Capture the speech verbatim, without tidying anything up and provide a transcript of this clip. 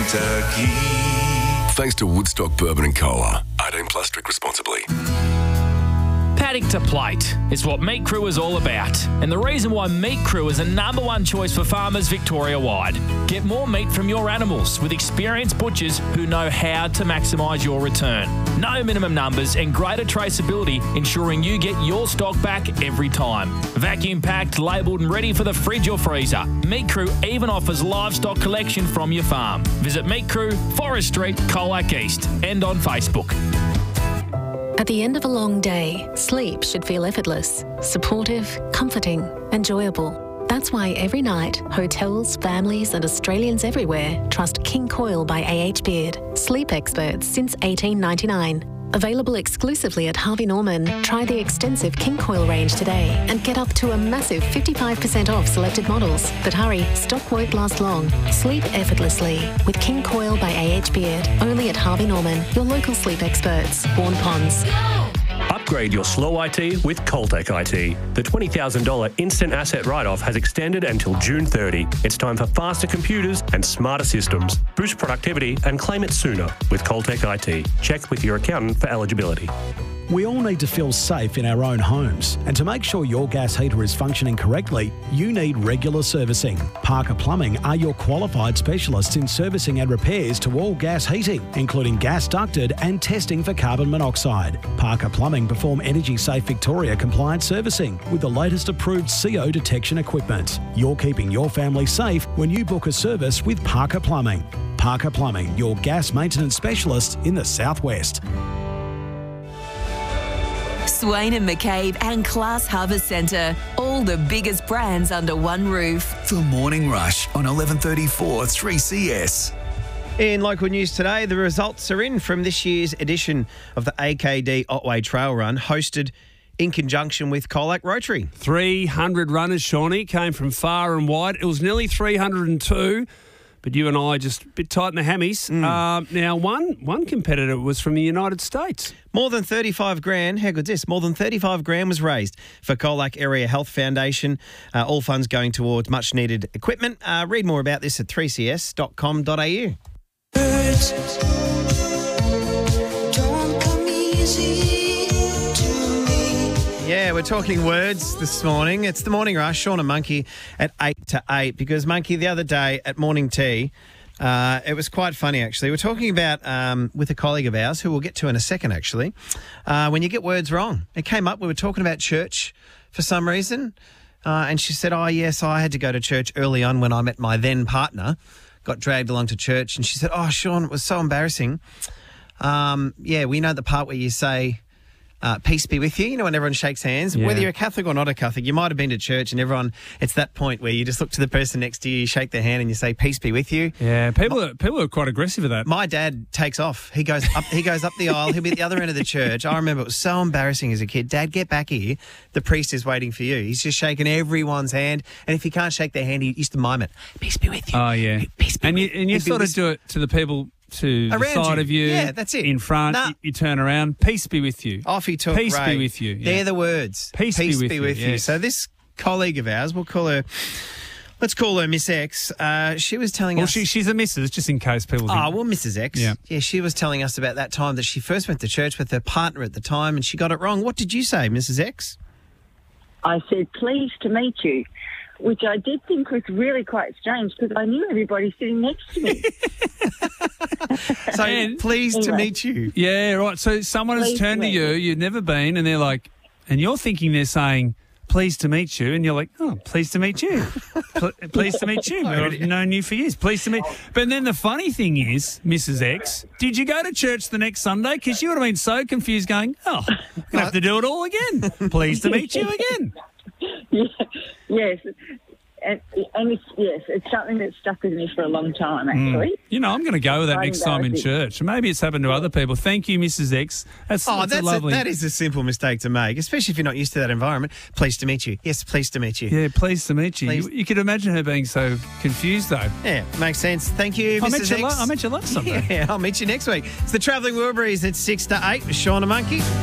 Kentucky. Thanks to Woodstock Bourbon and Cola. eighteen plus, drink responsibly. Paddock to plate is what Meat Crew is all about, and the reason why Meat Crew is a number one choice for farmers Victoria-wide. Get more meat from your animals with experienced butchers who know how to maximise your return. No minimum numbers and greater traceability, ensuring you get your stock back every time. Vacuum packed, labelled and ready for the fridge or freezer. Meat Crew even offers livestock collection from your farm. Visit Meat Crew, Forest Street, Colac East, and on Facebook. At the end of a long day, sleep should feel effortless, supportive, comforting, enjoyable. That's why every night, hotels, families and Australians everywhere trust King Coil by A H Beard, sleep experts since eighteen ninety-nine. Available exclusively at Harvey Norman. Try the extensive King Coil range today and get up to a massive fifty-five percent off selected models. But hurry, stock won't last long. Sleep effortlessly with King Coil by A H Beard. Only at Harvey Norman, your local sleep experts. Bourne Ponds. Upgrade your slow I T with Coltec I T. The twenty thousand dollars instant asset write-off has extended until June thirtieth. It's time for faster computers and smarter systems. Boost productivity and claim it sooner with Coltec I T. Check with your accountant for eligibility. We all need to feel safe in our own homes, and to make sure your gas heater is functioning correctly, you need regular servicing. Parker Plumbing are your qualified specialists in servicing and repairs to all gas heating, including gas ducted and testing for carbon monoxide. Parker Plumbing perform Energy Safe Victoria compliant servicing with the latest approved C O detection equipment. You're keeping your family safe when you book a service with Parker Plumbing. Parker Plumbing, your gas maintenance specialist in the Southwest. Swain and McCabe and Class Harbour Centre. All the biggest brands under one roof. The Morning Rush on eleven thirty-four three C S. In local news today, the results are in from this year's edition of the A K D Otway Trail Run, hosted in conjunction with Colac Rotary. three hundred runners, Shawnee, came from far and wide. It was nearly three hundred two. But you and I just a bit tight in the hammies. Mm. Uh, now, one one competitor was from the United States. More than thirty-five grand. How good's this? More than thirty-five grand was raised for Colac Area Health Foundation. Uh, all funds going towards much needed equipment. Uh, read more about this at three c s dot com dot a u. Birds don't come easy to me. Yeah, we're talking words this morning. It's the Morning Rush, Sean and Monkey at eight to eight, because Monkey, the other day at morning tea, uh, it was quite funny actually. We're talking about, um, with a colleague of ours, who we'll get to in a second actually, uh, when you get words wrong. It came up, we were talking about church for some reason, uh, and she said, oh yes, I had to go to church early on when I met my then partner, got dragged along to church, and she said, oh Sean, it was so embarrassing. Um, yeah, we know the part where you say, Uh, peace be with you, you know, when everyone shakes hands. Yeah. Whether you're a Catholic or not a Catholic, you might have been to church and everyone, it's that point where you just look to the person next to you, you shake their hand and you say, peace be with you. Yeah, people are, people are quite aggressive with that. My dad takes off. He goes up He goes up the aisle. He'll be at the other end of the church. I remember it was so embarrassing as a kid. Dad, get back here. The priest is waiting for you. He's just shaking everyone's hand. And if he can't shake their hand, he used to mime it. Peace be with you. Oh, yeah. Peace be and with you. And you He'd sort of do it to the people to around the side you. of you. Yeah, that's it. In front, nah. you, you turn around. Peace be with you. Off he took. Peace Ray. be with you. Yeah. They're the words. Peace, Peace be with, be you. with you. Yes. So this colleague of ours, we'll call her, let's call her Miss X. Uh, she was telling well, us. She, she's a missus, just in case people think. Oh, well, Missus X. Yeah. yeah, she was telling us about that time that she first went to church with her partner at the time and she got it wrong. What did you say, Missus X? I said, pleased to meet you, which I did think was really quite strange because I knew everybody sitting next to me. So, And- pleased to Anyway. meet you. Yeah, right. So someone has Pleased turned to to meet you, you. you've never been, and they're like, and you're thinking they're saying, pleased to meet you, and you're like, oh, pleased to meet you. Pl- pleased to meet you. I've known you for years. Pleased to meet. But then the funny thing is, Missus X, did you go to church the next Sunday? Because you would have been so confused going, oh, I'm going to have to do it all again. Pleased to meet you again. Yeah, yes. And, and it's, yes, it's something that's stuck with me for a long time, actually. You know, I'm going to go with that Quite next time in embarrassing. church. Maybe it's happened to other people. Thank you, Missus X. That's, Oh, that's, that's a lovely. a, that is a simple mistake to make, especially if you're not used to that environment. Pleased to meet you. Yes, pleased to meet you. Yeah, pleased to meet you. Pleased- You, you could imagine her being so confused, though. Yeah, makes sense. Thank you, I Missus met, you X. la- I met you last Sunday. Yeah, I'll meet you next week. It's the Travelling Wilburys at six to eight with Sean and Monkey.